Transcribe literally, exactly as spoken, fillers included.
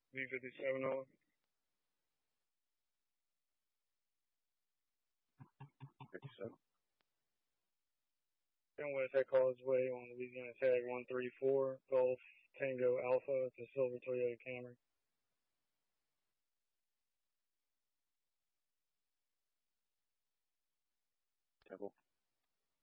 V fifty-seven over. fifty-seven. And West Head Causeway on Louisiana Tag one three four Golf Tango Alpha. It's a silver Toyota Camry. Temple.